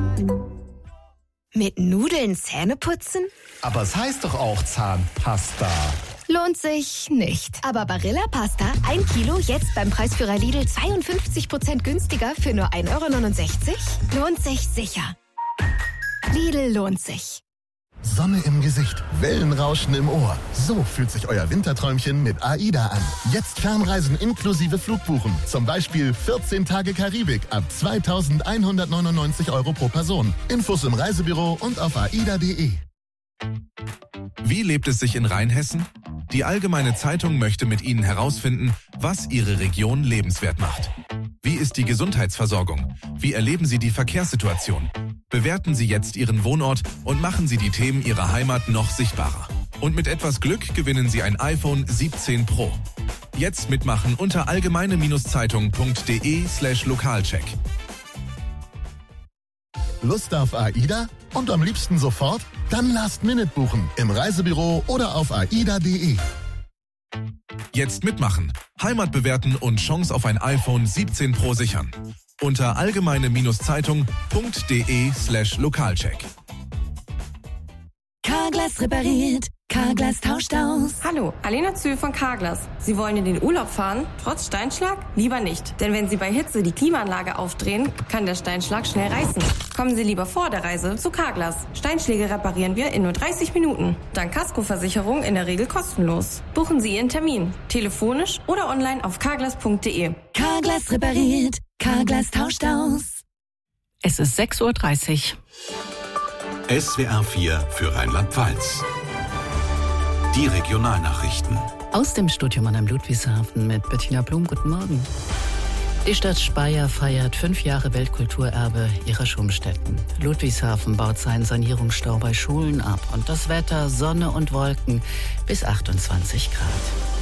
Mit Nudeln Zähne putzen? Aber es heißt doch auch Zahnpasta. Lohnt sich nicht. Aber Barilla Pasta, 1 Kilo, jetzt beim Preisführer Lidl 52% günstiger für nur 1,69 €? Lohnt sich sicher. Lidl lohnt sich. Sonne im Gesicht, Wellenrauschen im Ohr. So fühlt sich euer Winterträumchen mit AIDA an. Jetzt Fernreisen inklusive Flugbuchen. Zum Beispiel 14 Tage Karibik ab 2.199 € pro Person. Infos im Reisebüro und auf aida.de. Wie lebt es sich in Rheinhessen? Die Allgemeine Zeitung möchte mit Ihnen herausfinden, was Ihre Region lebenswert macht. Wie ist die Gesundheitsversorgung? Wie erleben Sie die Verkehrssituation? Bewerten Sie jetzt Ihren Wohnort und machen Sie die Themen Ihrer Heimat noch sichtbarer. Und mit etwas Glück gewinnen Sie ein iPhone 17 Pro. Jetzt mitmachen unter allgemeine-zeitung.de/Lokalcheck. Lust auf AIDA? Und am liebsten sofort? Dann Last-Minute buchen im Reisebüro oder auf aida.de. Jetzt mitmachen, Heimat bewerten und Chance auf ein iPhone 17 Pro sichern. Unter allgemeine-zeitung.de/Lokalcheck. Carglass repariert, Carglass tauscht aus. Hallo, Alena Zühl von Carglass. Sie wollen in den Urlaub fahren, trotz Steinschlag? Lieber nicht, denn wenn Sie bei Hitze die Klimaanlage aufdrehen, kann der Steinschlag schnell reißen. Kommen Sie lieber vor der Reise zu Carglass. Steinschläge reparieren wir in nur 30 Minuten. Dank Kaskoversicherung in der Regel kostenlos. Buchen Sie Ihren Termin, telefonisch oder online auf carglass.de. Carglass repariert, Carglass tauscht aus. Es ist 6:30 Uhr. SWR 4 für Rheinland-Pfalz. Die Regionalnachrichten. Aus dem Studio Mannheim Ludwigshafen mit Bettina Blum. Guten Morgen. Die Stadt Speyer feiert 5 Jahre Weltkulturerbe ihrer Schwimmstätten. Ludwigshafen baut seinen Sanierungsstau bei Schulen ab. Und das Wetter, Sonne und Wolken bis 28 Grad.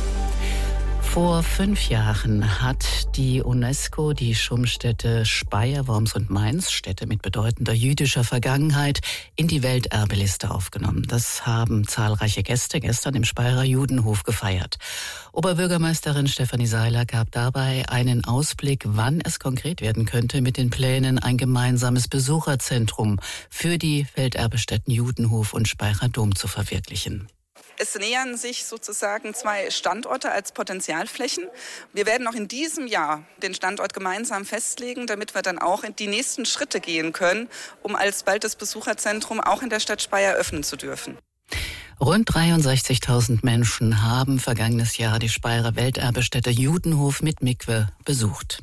Vor 5 Jahren hat die UNESCO die Schwimmstätte Speyer, Worms und Mainz, Städte mit bedeutender jüdischer Vergangenheit, in die Welterbeliste aufgenommen. Das haben zahlreiche Gäste gestern im Speyerer Judenhof gefeiert. Oberbürgermeisterin Stefanie Seiler gab dabei einen Ausblick, wann es konkret werden könnte mit den Plänen, ein gemeinsames Besucherzentrum für die Welterbestätten Judenhof und Speyerer Dom zu verwirklichen. Es nähern sich sozusagen 2 Standorte als Potenzialflächen. Wir werden noch in diesem Jahr den Standort gemeinsam festlegen, damit wir dann auch in die nächsten Schritte gehen können, um alsbald das Besucherzentrum auch in der Stadt Speyer öffnen zu dürfen. Rund 63.000 Menschen haben vergangenes Jahr die Speyerer Welterbestätte Judenhof mit Mikwe besucht.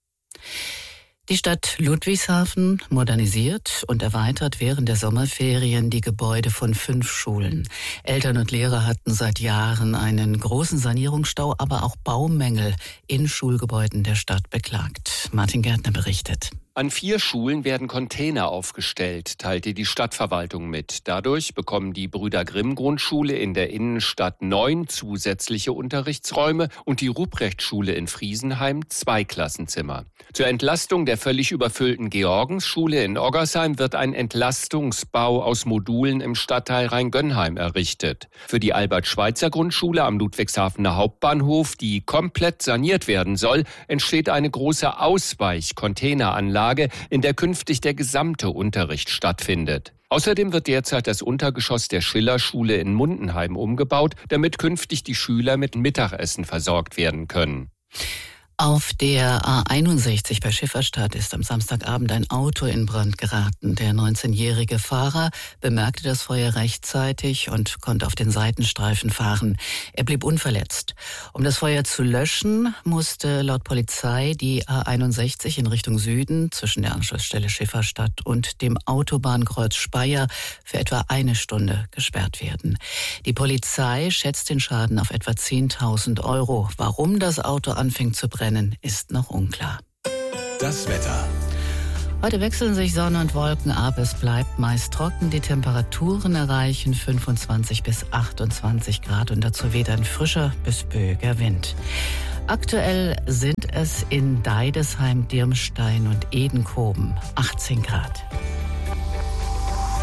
Die Stadt Ludwigshafen modernisiert und erweitert während der Sommerferien die Gebäude von 5 Schulen. Eltern und Lehrer hatten seit Jahren einen großen Sanierungsstau, aber auch Baumängel in Schulgebäuden der Stadt beklagt. Martin Gärtner berichtet. An 4 Schulen werden Container aufgestellt, teilte die Stadtverwaltung mit. Dadurch bekommen die Brüder-Grimm-Grundschule in der Innenstadt 9 zusätzliche Unterrichtsräume und die Ruprecht-Schule in Friesenheim 2 Klassenzimmer. Zur Entlastung der völlig überfüllten Georgensschule in Oggersheim wird ein Entlastungsbau aus Modulen im Stadtteil Rheingönheim errichtet. Für die Albert-Schweitzer-Grundschule am Ludwigshafener Hauptbahnhof, die komplett saniert werden soll, entsteht eine große Ausweich-Containeranlage, in der künftig der gesamte Unterricht stattfindet. Außerdem wird derzeit das Untergeschoss der Schillerschule in Mundenheim umgebaut, damit künftig die Schüler mit Mittagessen versorgt werden können. Auf der A61 bei Schifferstadt ist am Samstagabend ein Auto in Brand geraten. Der 19-jährige Fahrer bemerkte das Feuer rechtzeitig und konnte auf den Seitenstreifen fahren. Er blieb unverletzt. Um das Feuer zu löschen, musste laut Polizei die A61 in Richtung Süden zwischen der Anschlussstelle Schifferstadt und dem Autobahnkreuz Speyer für etwa 1 Stunde gesperrt werden. Die Polizei schätzt den Schaden auf etwa 10.000 €. Warum das Auto anfing zu brennen, ist noch unklar. Das Wetter. Heute wechseln sich Sonne und Wolken ab. Es bleibt meist trocken. Die Temperaturen erreichen 25 bis 28 Grad und dazu weht ein frischer bis böiger Wind. Aktuell sind es in Deidesheim, Dirmstein und Edenkoben 18 Grad.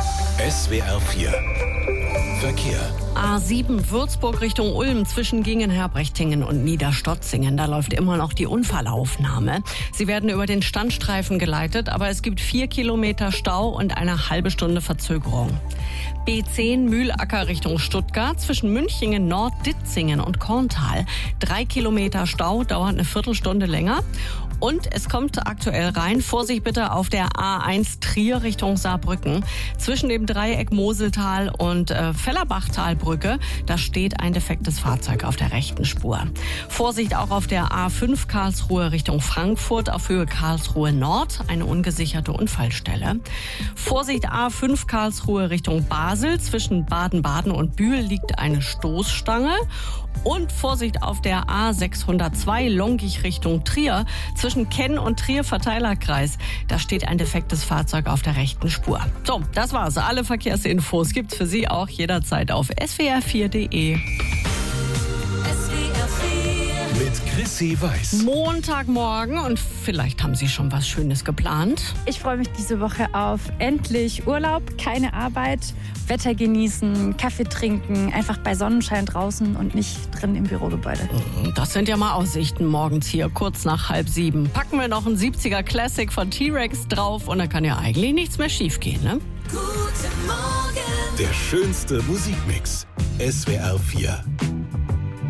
SWR 4 Verkehr. A7 Würzburg Richtung Ulm zwischen Gingen-Herbrechtingen und Niederstotzingen. Da läuft immer noch die Unfallaufnahme. Sie werden über den Standstreifen geleitet, aber es gibt 4 Kilometer Stau und eine halbe Stunde Verzögerung. B10 Mühlacker Richtung Stuttgart zwischen Münchingen, Nord, Ditzingen und Korntal. 3 Kilometer Stau, dauert eine Viertelstunde länger. Und es kommt aktuell rein. Vorsicht bitte auf der A1 Trier Richtung Saarbrücken. Zwischen dem Dreieck Moseltal und Fellerbachtalbrücke, da steht ein defektes Fahrzeug auf der rechten Spur. Vorsicht auch auf der A5 Karlsruhe Richtung Frankfurt auf Höhe Karlsruhe Nord, eine ungesicherte Unfallstelle. Vorsicht A5 Karlsruhe Richtung Basel, zwischen Baden-Baden und Bühl liegt eine Stoßstange. Und Vorsicht auf der A602 Longich Richtung Trier, zwischen Kenn und Trier Verteilerkreis. Da steht ein defektes Fahrzeug auf der rechten Spur. So, das war's. Alle Verkehrsinfos gibt's für Sie auch jederzeit auf swr4.de. Mit Chrissy Weiß. Montagmorgen und vielleicht haben Sie schon was Schönes geplant. Ich freue mich diese Woche auf endlich Urlaub, keine Arbeit, Wetter genießen, Kaffee trinken, einfach bei Sonnenschein draußen und nicht drin im Bürogebäude. Das sind ja mal Aussichten morgens hier, kurz nach 6:30. Packen wir noch einen 70er Classic von T-Rex drauf und dann kann ja eigentlich nichts mehr schief gehen, ne? Guten Morgen. Der schönste Musikmix. SWR 4.